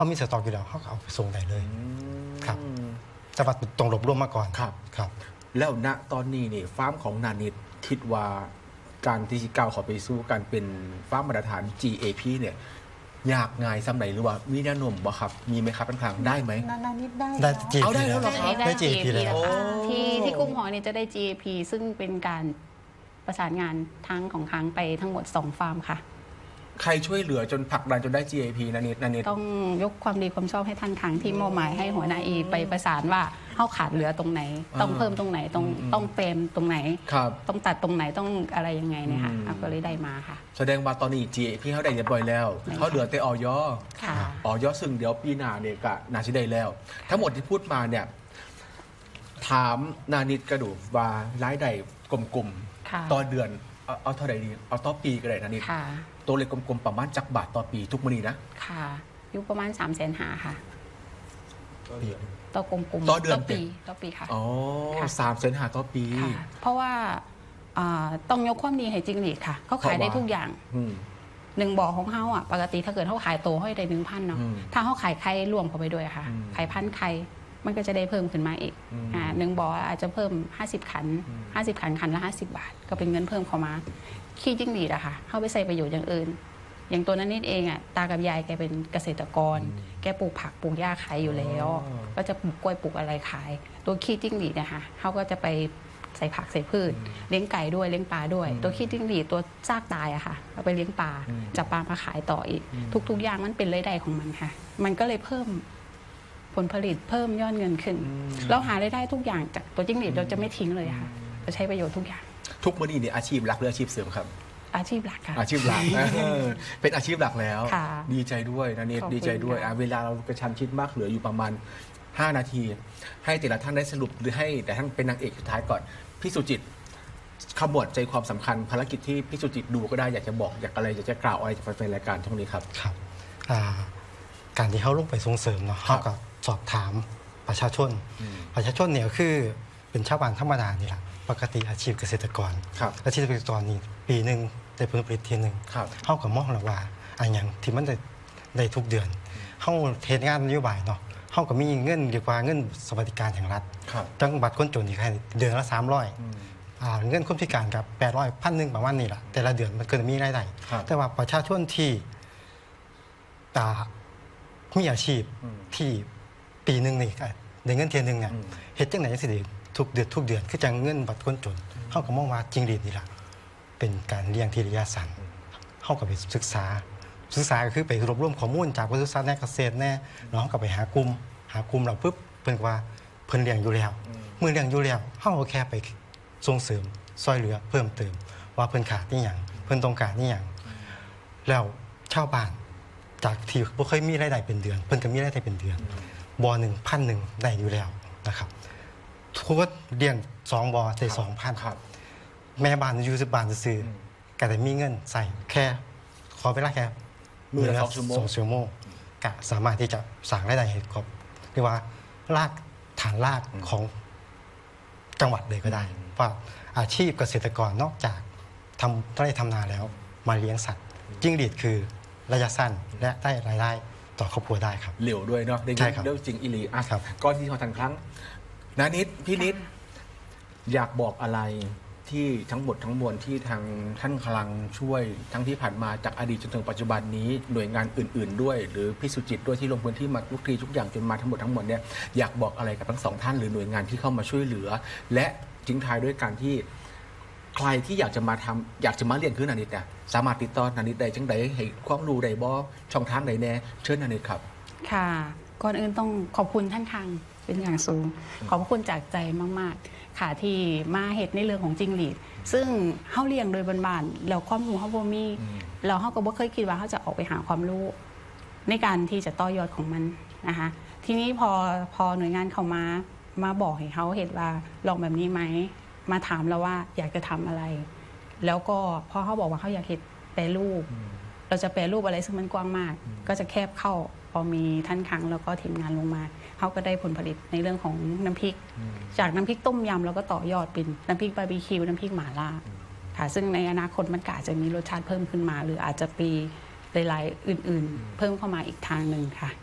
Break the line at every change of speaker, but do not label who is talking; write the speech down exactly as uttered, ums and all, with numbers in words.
เขามีสต็อกอยู่แล้วเขาเอาไปส่งได้เลยครับแต่ว่าต้องรวบรวมมาก่อน
ครับ
ครับ
แล้วณตอนนี้นี่ฟาร์มของนานิดคิดว่าการที่ก้าวเข้าไปสู่การเป็นฟาร์มมาตรฐาน จี เอ พี เนี่ยยากง่ายสำไหนหรือว่ามีแนวโน้มบ่ครับมีไหมครับทางได้ไหม
นานิดได้
ได้
เอาได้แล้วเหรอครับ
ได้ จี เอ พี แล้ว
ที่ที่กุ้งหอยเนี่ยจะได้ จี เอ พี ซึ่งเป็นการประสานงานทั้งของค้างไปทั้งหมดสองฟาร์มค่ะ
ใครช่วยเหลือจนผลักดันจนได้ จี เอ พี นานิดนานิด
ต้องยกความดีความชอบให้ท่านค้างที่มอบหมายให้หัวหน้าอีไปประสานว่าเข้าขาดเหลือตรงไหนต้องเพิ่มตรงไหนต้องต้องเต็มตรงไหนต้องตัดตรงไหนต้องอะไรยังไงเนี่ยค่ะก็เลยได้มาค่ะ
แสดงว่าตอนนี้ จี เอ พี เขาได้เรียบร้อยแล้วเขาเหลือแต่ออย
ค่ะ
ออยซึ่งเดี๋ยวปีหน้าเนี่ยก็น่าจะได้แล้วทั้งหมดที่พูดมาเนี่ยถามนานิดกระดูว่ารายได้กลมๆต่อเดือนเอาเท่าไหร่ดีเอาต่อปีก็ได้นานิดตัวเลขกลมๆประมาณจักบาทต่อปีทุกมื้อนี้นะ
ค่ะอยู่ประมาณสามแสนห้าค่ะต่อกลม
ๆต่อเดือน
ต่อปีต่อปีค่ะ
อ๋อสามแสนห้าต่อปี
เพราะว่าต้องยกความดีให้จริงหลีดค่ะเขาขายได้ทุกอย่างหนึ่งบ่อของเขาอ่ะปกติถ้าเกิดเขาขายโตให้ได้หนึ่งพันเนาะถ้าเขาขายไข่รวมเข้าไปด้วยค่ะขายพันไข่มันก็จะได้เพิ่มขึ้นมาอีกอ่าหนึ่งบ่ออาจจะเพิ่มห้าสิบขันห้าสิบขันขันละห้าสิบบาทก็เป็นเงินเพิ่มเข้ามาขี้จิ้งหรีดอะค่ะเข้าไปใส่ประโยชน์อย่างอื่นอย่างตัวนั้นนิดเองอะตากับยายแกเป็นเกษตรกรแกปลูกผักปลูกหญ้าขายอยู่แล้วก็จะปลูกกล้วยปลูกอะไรขายตัวขี้จิ้งหรีดนะคะเขาก็จะไปใส่ผักใส่พืชเลี้ยงไก่ด้วยเลี้ยงปลาด้วยตัวขี้จิ้งหรีดตัวซากตายอะค่ะเอาไปเลี้ยงปลาจับปลามาขายต่ออีกทุกๆอย่างมันเป็นรายได้ของมันค่ะมันก็เลยเพิ่มผลผลิตเพิ่มยอดเงินขึ้นเราหารายได้ทุกอย่างจากตัวจิ้งหรีดเราจะไม่ทิ้งเลยค่ะจะใช้ประโยชน์ทุกอย่าง
ทุกมื้อนี้เนี่ยอาชีพหลักหรืออาชีพเสริมครับ
อาชีพหลักค่ะ
อาชีพหลักเป็นอาชีพหลักแล้วดีใจด้วยนะนิดดีใจด้วยเวลาเรากระชันชิดมากเหลืออยู่ประมาณห้านาทีให้แต่ละท่านได้สรุปหรือให้แต่ท่านเป็นนางเอกสุดท้ายก่อนพี่สุจิตขมวดใจความสำคัญภารกิจที่พี่สุจิตดูก็ได้อยากจะบอกอยากอะไรอยากจะกล่าวอะไรจากแฟนรายการช่วงนี้ครับ
ครับการที่เขาลงไปส่งเสริมเนาะเขาก็สอบถามประชาชนประชาชนเนี่ยคือเป็นชาวบ้านธรรมดานี่แหละปกติอาชีพเกษตรกรอาชีพเกษตรกรนี่ปีหนึ่งได้ผลผลิตทีหนึ่งเข้ากับมองหลักว่าอันอย่างที่มันได้ได้ทุกเดือนเข้าเทศงานนโยบายเนาะเข้ากับมีเงินเรียกว่าเงินสวัสดิการแห่งรัฐจังบัตรคนจนอีกแค่เดือนละสามร้อยเงินคนพิการกับแปดร้อยพันหนึ่งประมาณนี้แหละแต่ละเดือนมันเกิดมีรายได้แต่ว่าประชาชนที่มีอาชีพที่ปีหนึ่งนี่ได้เงินเทียนหนึ่งเนี่ยเหตุจังไหนสิทุกเดือนทุกเดือนคือจังเงินบัตรคนจนเข้ากับมองว่าจริงดีนี่แหละเป็นการเลี้ยงที่ระยะสั้นเข้ากับไปศึกษาศึกษาก็คือไปรวบรวมข้อมูลจากบริษัทแน่เกษตรแน่น้องกับไปหากลุ่มหากลุ่มเราปุ๊บเพิ่นว่าเพิ่นเลี้ยงอยู่แล้วเมื่อเลี้ยงอยู่แล้วเข้าแค่ไปส่งเสริมซอยเหลือเพิ่มเติมว่าเพิ่นขาดนี่อย่างเพิ่นต้องการนี่อย่างแล้วชาวบ้านจากที่บ่เคยมีรายได้เป็นเดือนเพิ่นก็มีรายได้เป็นเดือนบ่อหนึ่งพันหนึ่งได้อยู่แล้วนะครับทุกเลี้ยงสองบ่อได้สองพันแม่บ้านอยู่สิบบ้านจะซื้อก็แต่มีเงินใส่แค่ขอเวลาแค่
มือละสอง
ชั่วโมงก็สามารถที่จะสร้างรายได้ให้ครบเรียกว่ารากฐานรากของจังหวัดเลยก็ได้ว่าอาชีพเกษตรกรนอกจากทำไร่ทำนาแล้วมาเลี้ยงสัตว์จิ้งหรีดคือระยะสั้นและได้รายได้ต่อครอบครัวได้ครับ
เหลวด้วยเนาะได้เรื่องจริงอิลีอ่ะก่อนที่เขาทันครั้งนานิดพี่นิดอยากบอกอะไรที่ทั้งหมดทั้งมวลที่ทางท่านคลังช่วยทั้งที่ผ่านมาจากอดีตจนถึงปัจจุบันนี้หน่วยงานอื่นๆด้วยหรือพี่สุจิตด้วยที่ลงพื้นที่มาทุกทีทุกอย่างจนมาทั้งหมดทั้งมวลเนี่ยอยากบอกอะไรกับทั้งสองท่านหรือหน่วยงานที่เข้ามาช่วยเหลือและทิ้งท้ายด้วยการที่ใครที่อยากจะมาทำอยากจะมาเรียนคือนานิดเนี่ยสามารถติดต่อนานิดได้จังใดให้ความรู้ได้บ่ช่องทางใดแน่เชิญนานิดครับ
ค่ะก่อนอื่นต้องขอบคุณท่านคลังเป็นอย่างสูงขอบคุณจากใจมากๆค่ะที่มาเหตุในเรื่องของจิ้งหรีดซึ่งเฮาเลี้ยงโดยบ้านๆแล้วความรู้เฮาบ่มีเราเฮาก็บ่เคยคิดว่าเฮาจะออกไปหาความรู้ในการที่จะต่อยอดของมันนะคะทีนี้พอพอหน่วยงานเข้ามามาบอกให้เฮาเห็นว่าลองแบบนี้ไหมมาถามเราว่าอยากจะทำอะไรแล้วก็พอเขาบอกว่าเขาอยากเห็นแปรรูปเราจะแปรรูปอะไรซึ่งมันกว้างมากก็จะแคบเข้าพอมีท่านคลังแล้วก็ทีมงานลงมาเขาก็ได้ผลผลิตในเรื่องของน้ำพริกจากน้ำพริกต้มยำแล้วก็ต่อยอดเป็นน้ำพริกบาร์บีคิวน้ำพริกหม่าล่าค่ะซึ่งในอนาคตมันก็อาจจะมีรสชาติเพิ่มขึ้นมาหรืออาจจะปีหลายๆอื่นๆเพิ่มเข้ามาอีกทางหนึ่งค่ะ